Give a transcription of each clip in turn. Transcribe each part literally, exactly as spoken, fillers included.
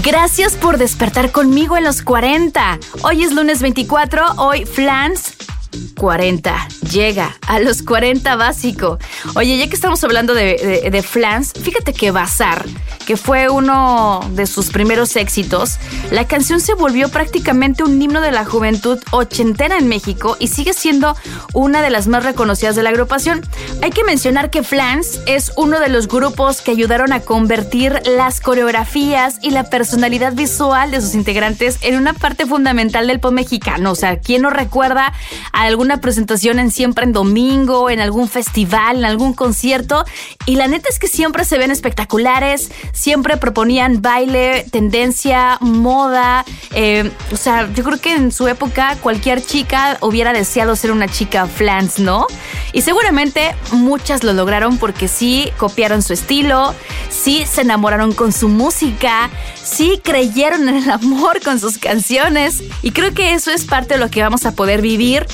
Gracias por despertar conmigo en los cuarenta. Hoy es lunes veinticuatro, hoy Flans cuarenta llega a los cuarenta básico. Oye, ya que estamos hablando de, de, de Flans, fíjate que Bazar, que fue uno de sus primeros éxitos, la canción se volvió prácticamente un himno de la juventud ochentera en México y sigue siendo una de las más reconocidas de la agrupación. Hay que mencionar que Flans es uno de los grupos que ayudaron a convertir las coreografías y la personalidad visual de sus integrantes en una parte fundamental del pop mexicano. O sea, ¿quién no recuerda a alguna presentación en Siempre en Domingo, en algún festival, en algún concierto? Y la neta es que siempre se ven espectaculares, siempre proponían baile, tendencia, moda. Eh, o sea, yo creo que en su época cualquier chica hubiera deseado ser una chica Flans, ¿no? Y seguramente muchas lo lograron porque sí copiaron su estilo, sí se enamoraron con su música, sí creyeron en el amor con sus canciones. Y creo que eso es parte de lo que vamos a poder vivir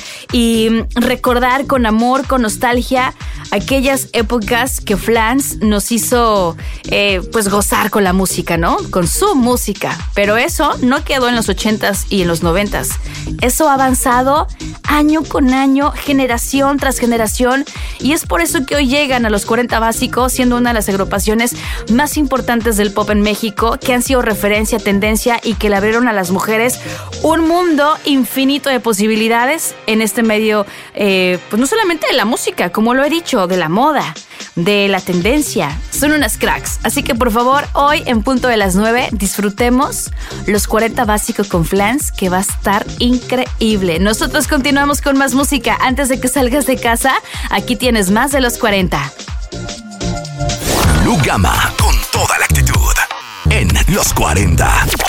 y recordar con amor, con nostalgia, aquellas épocas que Flans nos hizo eh, pues gozar con la música, ¿no? Con su música. Pero eso no quedó en los ochentas y en los noventas. Eso ha avanzado año con año, generación tras generación, y es por eso que hoy llegan a los cuarenta básicos, siendo una de las agrupaciones más importantes del pop en México, que han sido referencia, tendencia y que le abrieron a las mujeres un mundo infinito de posibilidades en este medio, eh, pues no solamente de la música, como lo he dicho, de la moda, de la tendencia. Son unas cracks. Así que por favor, hoy en punto de las nueve, disfrutemos los cuarenta básicos con Flans, que va a estar increíble. Nosotros continuamos con más música. Antes de que salgas de casa, aquí tienes más de los cuarenta. Blue Gamma, con toda la actitud en los cuarenta.